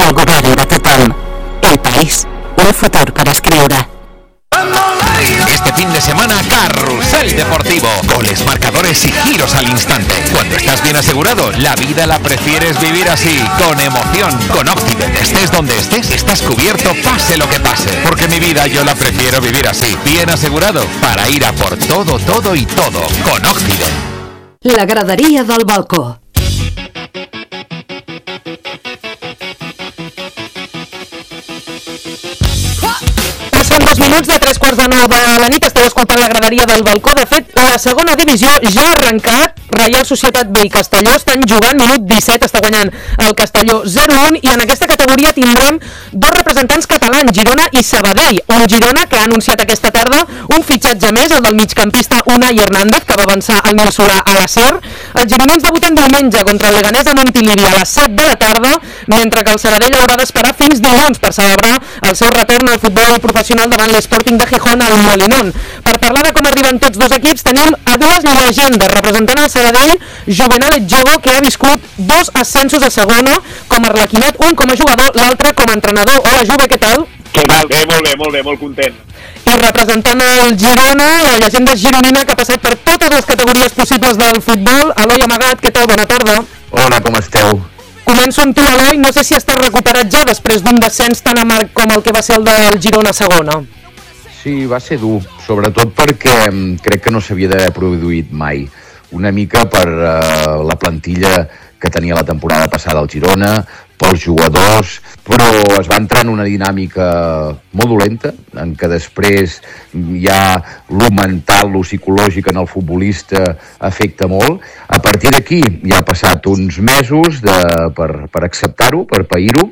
El govern de tothom. El país. Un futur per escriure. Este fin de semana, Carrusel Deportivo. Goles, marcadores y giros al instante. Cuando estás bien asegurado, la vida la prefieres vivir así, con emoción. Con Occident, estés donde estés, estás cubierto, pase lo que pase. Porque mi vida yo la prefiero vivir así, bien asegurado, para ir a por todo, todo y todo, con Occident. La graderia del balcó. Passen 2 minuts de 3:15 de la nit. Esteu escoltant la graderia del balcó. De fet, la segona divisió ja ha arrencat. Reial Societat B i Castelló estan jugant. Minut 17 està guanyant el Castelló 0-1. I en aquesta categoria tindrem dos representants catalans, Girona i Sabadell. Un Girona que ha anunciat aquesta tarda un fitxatge més, el del migcampista Unai Hernández, que va avançar al Nil-Solà a la SER. Els gironins debuten diumenge contra el Leganés a Montilivi a les 7 de la tarda, mentre que el Sabadell haurà d'esperar fins dilluns per celebrar el seu retorn al futbol professional davant l'Sporting de Gijón al Molinón. Per parlar de com arriben tots dos equips, tenim a dues llegendes, representant el Sabadell, Juvenal Etxego, que ha viscut 2 ascensos a segona, com a Arlequinat, un com a jugador, l'altre com a entrenador. Hola, Juve, què tal? Què tal? Molt bé, molt content. I representant el Girona, la llegenda gironina que ha passat per totes les categories possibles del futbol, Eloi Amagat, què tal? Bona tarda. Hola, com esteu? Començo amb tu, Eloi. No sé si estàs recuperat ja després d'un descens tan amarg com el que va ser el del Girona a segona. Sí, va ser dur, sobretot perquè crec que no s'havia d'haver produït mai. Una mica per la plantilla que tenia la temporada passada al Girona, pels jugadors, però es va entrar en una dinàmica molt dolenta, en què després ja lo mental, lo psicològic en el futbolista afecta molt. A partir d'aquí ja ha passat uns mesos per acceptar-ho, per pair-ho,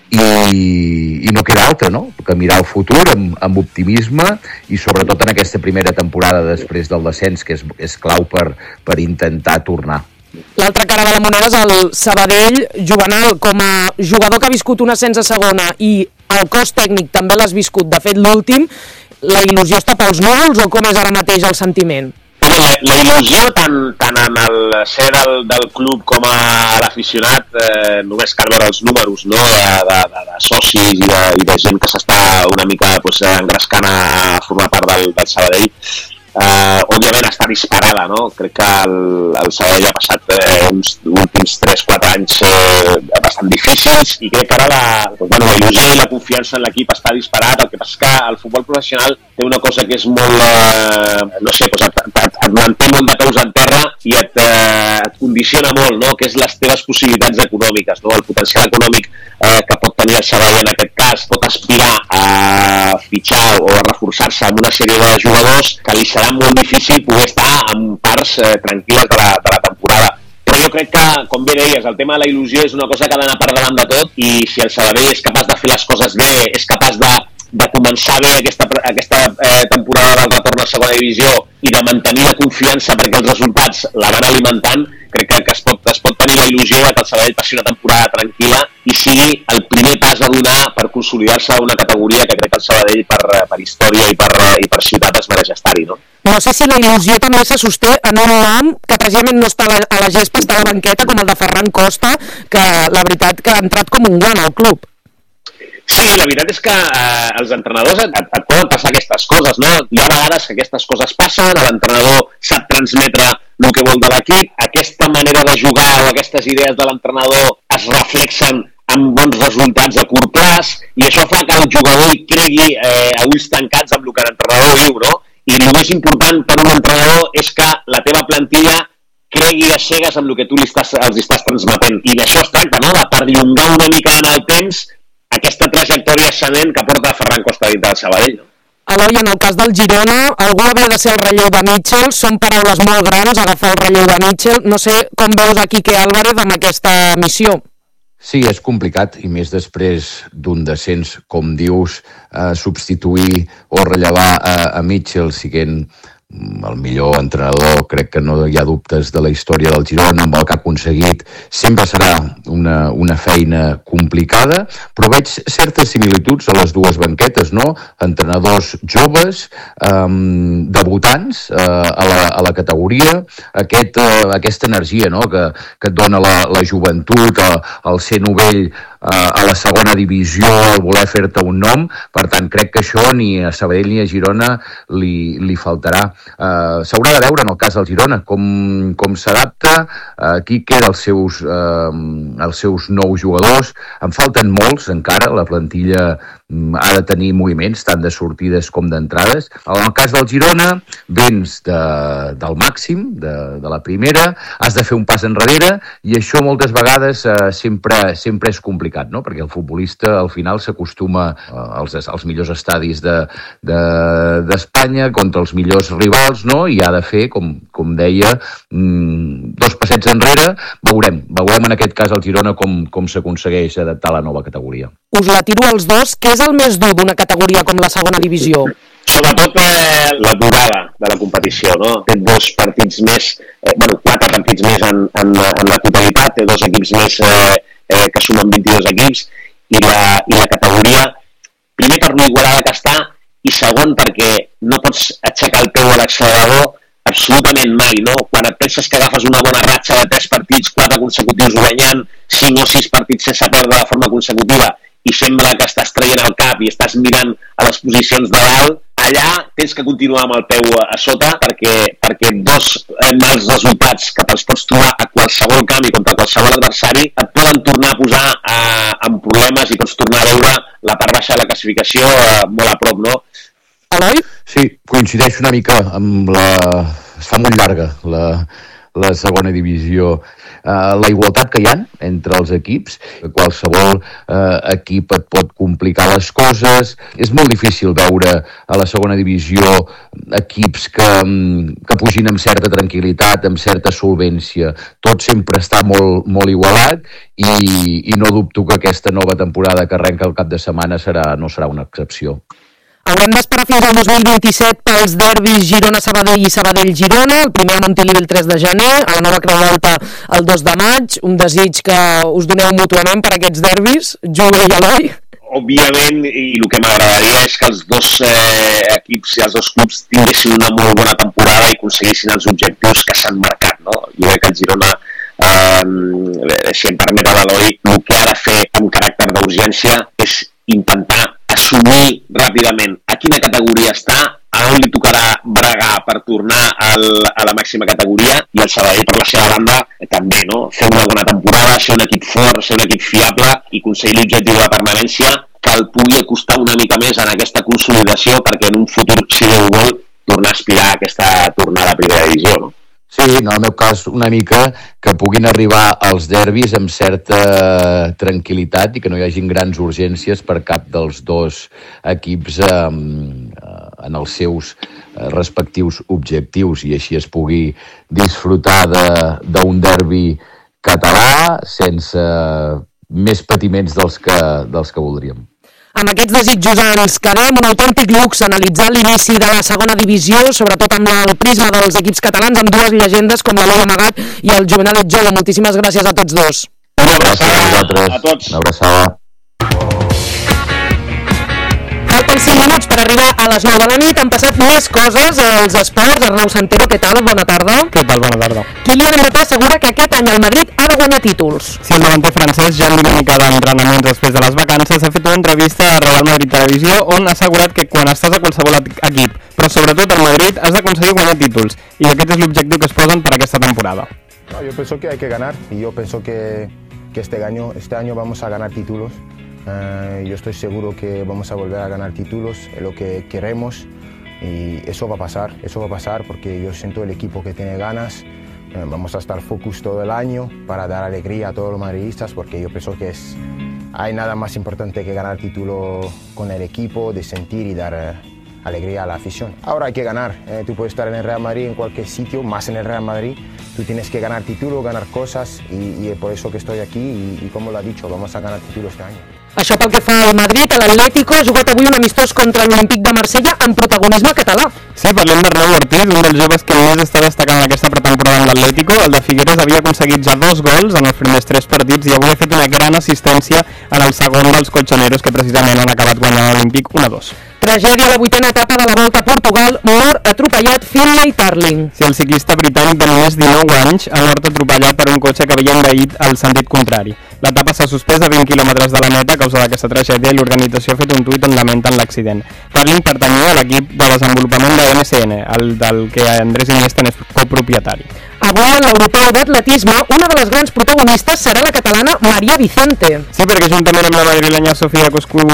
i no queda altra, no?, que mirar el futur amb optimisme, i sobretot en aquesta primera temporada després del descens, que és clau per intentar tornar. L'altra cara de la moneda és el Sabadell. Juvenal, com a jugador que ha viscut un ascens a segona i el cos tècnic també l'has viscut, de fet l'últim, la il·lusió està pels núvols o com és ara mateix el sentiment? La il·lusió tant en el ser del club com a l'aficionat només cal veure els números, no?, de socis i de gent que s'està una mica engrescant a formar part del Sabadell. Òbviament està disparada, no? Crec que el Sabadell ha passat uns últims 3-4 anys bastant difícils, i crec que ara la il·lusió i la confiança en l'equip està disparat. El que passa és que el futbol professional té una cosa que és molt, no sé, et manté molt de peus en terra i et condiciona molt, no?, que és les teves possibilitats econòmiques, no? El potencial econòmic que pot tenir el Sabadell en aquest cas pot aspirar a fitxar o a reforçar-se amb una sèrie de jugadors que li serà molt difícil poder estar en parts tranquil·les de la temporada. Però jo crec que, com bé deies, el tema de la il·lusió és una cosa que ha d'anar per davant de tot, i si el Sabadell és capaç de fer les coses bé, és capaç de començar bé aquesta temporada del retorn a segona divisió i de mantenir la confiança perquè els resultats la van alimentant, crec que es pot tenir la il·lusió de que el Sabadell passi una temporada tranquil·la i sigui el primer pas a donar per consolidar-se a una categoria que crec que el Sabadell per història i per ciutat es mereix estar-hi, no? No sé si la il·lusió també se sosté en un nom que precisament no està a la gespa, està a la banqueta, com el de Ferran Costa, que la veritat que ha entrat com un gran al club. Sí, la veritat és que els entrenadors et poden passar aquestes coses, no? Hi ha vegades que aquestes coses passen, l'entrenador sap transmetre el que vol de l'equip, aquesta manera de jugar o aquestes idees de l'entrenador es reflexen amb bons resultats a curt termini, i això fa que el jugador hi cregui a ulls tancats amb el que l'entrenador diu, no? I el més important per un entrenador és que la teva plantilla cregui a cegues amb el que tu els estàs transmetent, i d'això es tracta, no?, de perllongar una mica en el temps aquesta trajectòria ascendent que porta Ferran Costa dintre del Sabadell, no? Eloi, en el cas del Girona, algú havia de ser el relleu de Mitchell, són paraules molt grans agafar el relleu de Mitchell, no sé com veus a Quique Álvarez amb aquesta missió. Sí, és complicat, i més després d'un descens, com dius, substituir o rellevar a Mitchell siguent el millor entrenador, crec que no hi ha dubtes, de la història del Girona, amb el que ha aconseguit. Sempre serà una feina complicada, però veig certes similituds a les dues banquetes, no? Entrenadors joves, debutants a la categoria, aquesta energia, no?, que et dona la joventut, el ser novell a la segona divisió al voler fer-te un nom, per tant crec que això ni a Sabadell ni a Girona li faltarà. S'haurà de veure en el cas del Girona com s'adapta, qui queda els seus nous jugadors. En falten molts encara, la plantilla ha de tenir moviments tant de sortides com d'entrades. En el cas del Girona vens del màxim, de la primera, has de fer un pas enrere i això moltes vegades sempre és complicat, no? Perquè el futbolista al final s'acostuma als millors estadis d'Espanya contra els millors rivals, no? I ha de fer, com deia, 2 passets enrere. Veurem en aquest cas al Girona com s'aconsegueix adaptar a la nova categoria. Us la tiro als dos. Què és el més dur d'una categoria com la segona divisió? Sobretot la durada de la competició, no? Té 2 partits més, 4 partits més en la totalitat, té 2 equips més que sumen 22 equips, i la categoria, primer per lo igualada que està, i segon perquè no pots aixecar el peu a l'accelerador absolutament mai, no? Quan et penses que agafes una bona ratxa de 3 partits, 4 consecutius guanyant, 5 o 6 partits sense perdre de forma consecutiva, i sembla que estàs traient el cap i estàs mirant a les posicions de dalt, allà tens que continuar amb el peu a sota perquè 2 mals resultats que te'ls pots trobar a qualsevol camp i contra qualsevol adversari et poden tornar a posar en problemes i pots tornar a veure la part baixa de la classificació molt a prop, no? Eloi? Sí, coincideixo una mica amb es fa molt llarga la segona divisió. La igualtat que hi ha entre els equips, qualsevol equip et pot complicar les coses. És molt difícil veure a la segona divisió equips que pugin amb certa tranquil·litat, amb certa solvència. Tot sempre està molt, molt igualat i no dubto que aquesta nova temporada que arrenca el cap de setmana no serà una excepció. Haurem d'esperar fins al 2027 pels derbis Girona-Sabadell i Sabadell-Girona, el primer a Montilivi el 3 de gener, a la nova Creu d'Alta el 2 de maig, un desig que us doneu mútuament per aquests derbis, Juga i Eloi. Òbviament, i el que m'agradaria és que els 2 equips i els 2 clubs tinguessin una molt bona temporada i aconseguissin els objectius que s'han marcat, no? Jo crec que el Girona, si em permet l'Eloi, el que ha de fer amb caràcter d'urgència és intentar assumir ràpidament a quina categoria està, a on li tocarà bregar per tornar a la màxima categoria, i el Sabadell per la seva banda també, no? Fer una bona temporada, ser un equip fort, ser un equip fiable i aconseguir l'objectiu de la permanència, que el pugui acostar una mica més en aquesta consolidació perquè en un futur, si Déu vol, tornar a aspirar a aquesta tornada a primera divisió, no? Sí, en el meu cas una mica que puguin arribar als derbis amb certa tranquil·litat i que no hi hagin grans urgències per cap dels 2 equips en els seus respectius objectius i així es pugui disfrutar d'un derbi català sense més patiments dels que voldríem. Amb aquests desitjos ens quedem, un autèntic luxe analitzar l'inici de la segona divisió, sobretot amb el prisma dels equips catalans, amb 2 llegendes com l'Eloi Amagat i el Jovenalet Jove. Moltíssimes gràcies a tots 2. Una abraçada a tots. Una abraçada. Falten 5 minuts per arribar a les 9 de la nit. Han passat més coses als esports. Arnau Santero, què tal? Bona tarda. Què tal? Bona tarda. Kylian Mbappé assegura que aquest any el Madrid ha de guanyar títols. Sí, el davanter francès, ja en dinàmica d'entrenaments després de les vacances, ha fet una entrevista a Real Madrid Televisió on ha assegurat que quan estàs a qualsevol equip, però sobretot al Madrid, has d'aconseguir guanyar títols. I aquest és l'objectiu que es posen per aquesta temporada. No, yo pienso que hay que ganar y yo pienso que este año vamos a ganar títulos. Yo estoy seguro que vamos a volver a ganar títulos, es lo que queremos y eso va a pasar porque yo siento el equipo que tiene ganas. Vamos a estar focus todo el año para dar alegría a todos los madridistas porque yo pienso que hay nada más importante que ganar título con el equipo, de sentir y dar alegría a la afición. Ahora hay que ganar, tú puedes estar en el Real Madrid en cualquier sitio, más en el Real Madrid, tú tienes que ganar títulos, ganar cosas y es por eso que estoy aquí y como lo ha dicho, vamos a ganar títulos este año. Això pel que fa al Madrid, l'Atlético ha jugat avui un amistós contra l'Olímpic de Marsella amb protagonisme català. Sí, parlem d'Arnau Ortiz, un dels joves que més està destacant en aquesta pretemporada amb l'Atlético. El de Figueres havia aconseguit ja 2 gols en els primers 3 partits i avui ha fet una gran assistència en el segon dels colchoneros que precisament han acabat guanyant l'Olímpic 1-2. Tragèdia a la 8a etapa de la Volta a Portugal, mor atropellat Finlay Tarling. Si el ciclista britànic de només 19 anys ha mort atropellat per un cotxe que havia envaït al sentit contrari. L'etapa s'ha suspès a 20 quilòmetres de la meta a causa d'aquesta tragèdia i l'organització ha fet un tuit on lamenten l'accident. Tarling pertanyia a l'equip de desenvolupament de MSN, el del que Andrés Iniesta n'és copropietari. Avui en l'europeu d'atletisme, una de les grans protagonistes serà la catalana Maria Vicente. Sí, perquè juntament amb la madrilenya Sofia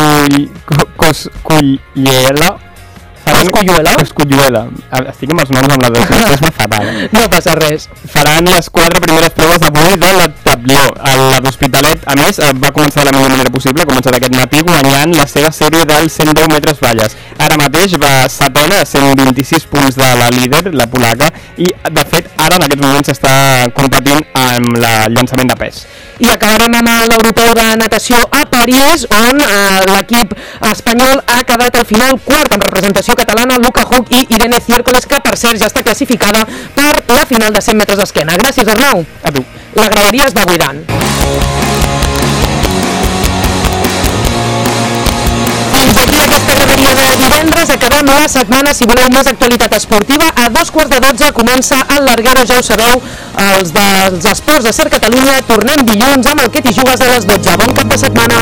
Cosculluela. Estic amb els noms amb la desgràcia fatal. No passa res. Faran les 4 primeres proves d'avui de la Tablió. La d'Hospitalet, a més, va començar de la millor manera possible, ha començat aquest matí guanyant la seva sèrie dels 110 metres valles. Ara mateix va setena a 126 punts de la líder, la polaca, i de fet ara en aquests moments està competint amb el llançament de pes. I acabarem amb l'europeu de natació a París, on l'equip espanyol ha quedat al final quart en representació catalana, Luca Huck i Irene Ciércoles, que per cert ja està classificada per la final de 100 metres d'esquena. Gràcies, Arnau. A tu. La graderia es va buidant. Fins aquí aquesta graderia de divendres. Acabem la setmana. Si voleu més actualitat esportiva, a 2:45 comença el Larguero, ja ho sabeu, els dels esports de Ser Catalunya. Tornem dilluns amb el Que t'hi jugues a les 12. Bon cap de setmana.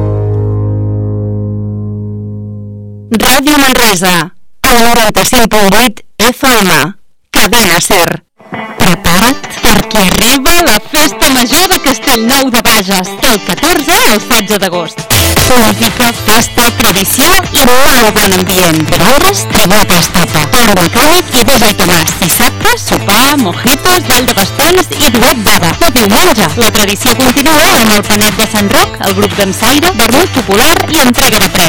Ràdio Manresa, al 95.8 FM, Cadena Ser. Prepara't perquè arriba la Festa Major de Castellnou de Bages, del 14 al 16 d'agost. Política, festa, tradició i molt bon ambient. Per hores de molta estopa. Parc mecànic i José Tomàs. Dissabte, sopar, mojitos, ball de bastons i duet d'ada. De diumenge, la tradició continua amb el Panet de Sant Roc, el grup dansaire, vermut popular i entrega de premis.